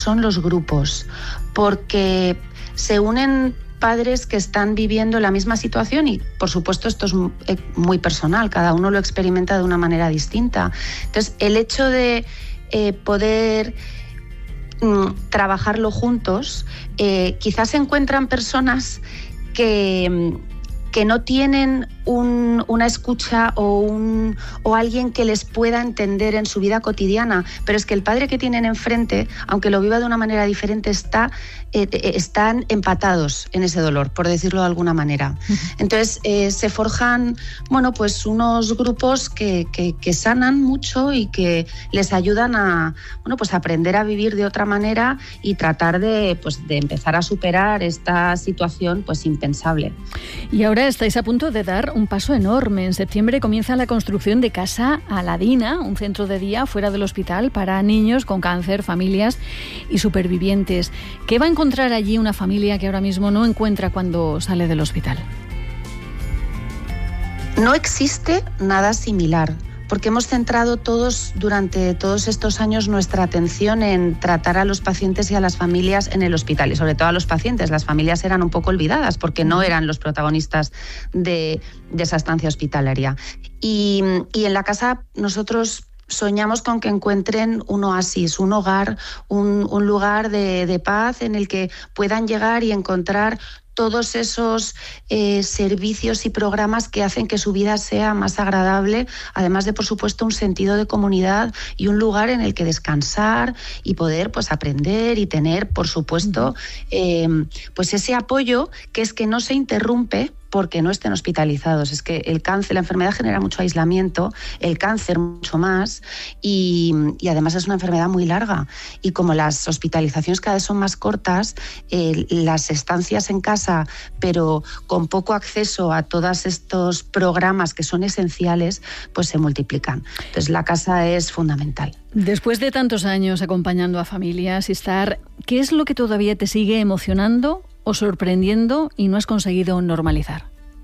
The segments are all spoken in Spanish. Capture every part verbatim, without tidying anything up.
son los grupos, porque se unen padres que están viviendo la misma situación y, por supuesto, esto es muy personal, cada uno lo experimenta de una manera distinta. Entonces, el hecho de eh, poder mm, trabajarlo juntos, eh, quizás se encuentran personas que, que no tienen un, una escucha o, un, o alguien que les pueda entender en su vida cotidiana, pero es que el padre que tienen enfrente, aunque lo viva de una manera diferente, está, eh, están empatados en ese dolor, por decirlo de alguna manera. Entonces eh, se forjan, bueno, pues unos grupos que, que, que sanan mucho y que les ayudan a, bueno, pues a aprender a vivir de otra manera y tratar de, pues, de empezar a superar esta situación pues impensable. Y ahora estáis a punto de dar un paso enorme. En septiembre comienza la construcción de Casa Aladina, un centro de día fuera del hospital para niños con cáncer, familias y supervivientes. ¿Qué va a encontrar allí una familia que ahora mismo no encuentra cuando sale del hospital? No existe nada similar, porque hemos centrado todos durante todos estos años nuestra atención en tratar a los pacientes y a las familias en el hospital, y sobre todo a los pacientes. Las familias eran un poco olvidadas porque no eran los protagonistas de, de esa estancia hospitalaria. Y, y en la casa nosotros soñamos con que encuentren un oasis, un hogar, un, un lugar de, de paz en el que puedan llegar y encontrar todos esos eh, servicios y programas que hacen que su vida sea más agradable, además de, por supuesto, un sentido de comunidad y un lugar en el que descansar y poder pues aprender y tener, por supuesto, eh, pues ese apoyo que es que no se interrumpe porque no estén hospitalizados. Es que el cáncer, la enfermedad genera mucho aislamiento, el cáncer mucho más, y, y además es una enfermedad muy larga. Y como las hospitalizaciones cada vez son más cortas, eh, las estancias en casa, pero con poco acceso a todos estos programas que son esenciales, pues se multiplican. Entonces la casa es fundamental. Después de tantos años acompañando a familias, Istar, ¿qué es lo que todavía te sigue emocionando o sorprendiendo y no has conseguido normalizar?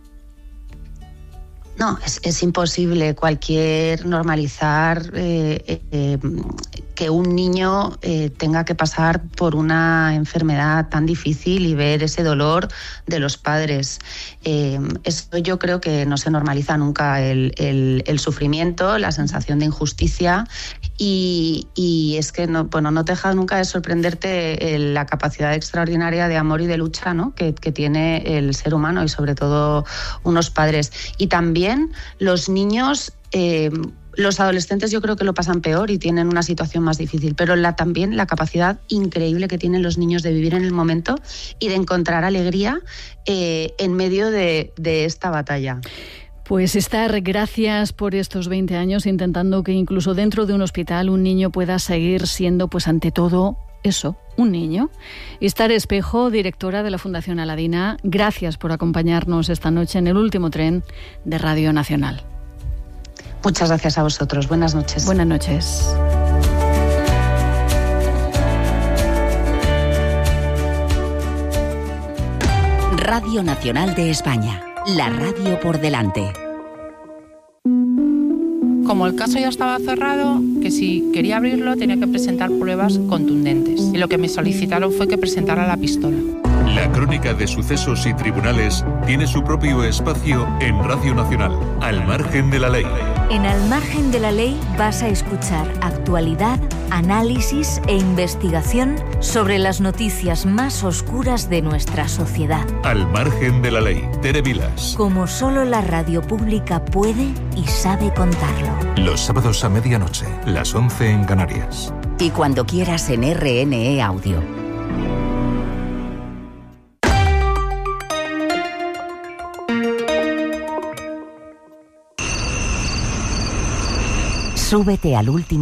No, es, es imposible cualquier normalizar eh, eh, que un niño eh, tenga que pasar por una enfermedad tan difícil y ver ese dolor de los padres. Eh, eso yo creo que no se normaliza nunca, el, el, el sufrimiento, la sensación de injusticia, y, y es que no, bueno, no te deja nunca de sorprenderte el, la capacidad extraordinaria de amor y de lucha, ¿no?, que, que tiene el ser humano y sobre todo unos padres. Y también los niños, eh, los adolescentes yo creo que lo pasan peor y tienen una situación más difícil, pero la, también la capacidad increíble que tienen los niños de vivir en el momento y de encontrar alegría eh, en medio de, de esta batalla. Pues Istar, gracias por estos veinte años intentando que incluso dentro de un hospital un niño pueda seguir siendo, pues ante todo, eso, un niño. Istar Espejo, directora de la Fundación Aladina, gracias por acompañarnos esta noche en el último tren de Radio Nacional. Muchas gracias a vosotros. Buenas noches. Buenas noches. Radio Nacional de España. La radio por delante. Como el caso ya estaba cerrado, que si quería abrirlo tenía que presentar pruebas contundentes. Y lo que me solicitaron fue que presentara la pistola. La crónica de sucesos y tribunales tiene su propio espacio en Radio Nacional, Al Margen de la Ley. En Al Margen de la Ley vas a escuchar actualidad, análisis e investigación sobre las noticias más oscuras de nuestra sociedad. Al Margen de la Ley, Tere Vilas. Como solo la radio pública puede y sabe contarlo. Los sábados a medianoche, las once en Canarias. Y cuando quieras en R N E Audio. Súbete al último